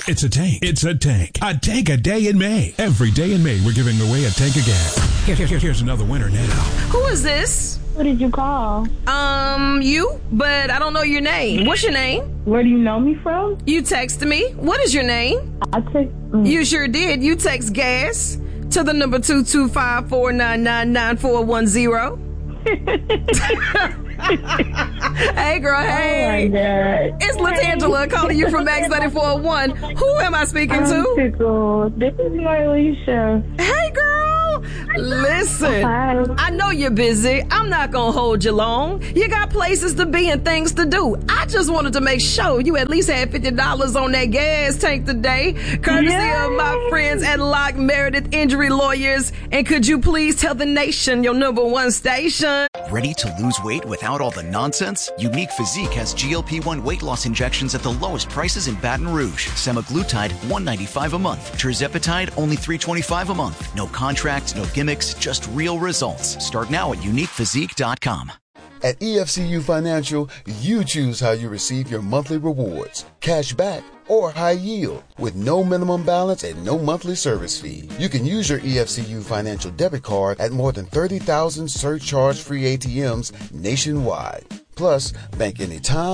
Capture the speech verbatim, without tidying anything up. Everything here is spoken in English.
It's a tank. It's a tank. A tank a day in May. Every day in May, we're giving away a tank of gas. Here, here, here's another winner now. Who is this? Who did you call? Um, you, but I don't know your name. What's your name? Where do you know me from? You texted me. What is your name? I text. Mm. You sure did. You text gas to the number two two five four nine nine nine four one zero. Hey, girl, hey. Oh, my God. It's LaTangela calling you from Max ninety-four point one. Who am I speaking I'm to? tickled. This is Marlisha. Hey, girl. Listen, Hi. I know you're busy. I'm not going to hold you long. You got places to be and things to do. I just wanted to make sure you at least had fifty dollars on that gas tank today, courtesy Yay. of my friends at Lock Meredith Injury Lawyers. And could you please tell the nation your number one station? Ready to lose weight without all the nonsense? Unique Physique has G L P one weight loss injections at the lowest prices in Baton Rouge. Semaglutide, one hundred ninety-five dollars a month. Tirzepatide, only three hundred twenty-five dollars a month. No contracts, no gimmicks, just real results. Start now at unique physique dot com. At E F C U Financial, you choose how you receive your monthly rewards, cash back or high yield, with no minimum balance and no monthly service fee. You can use your E F C U Financial debit card at more than thirty thousand surcharge-free A T Ms nationwide. Plus, bank anytime,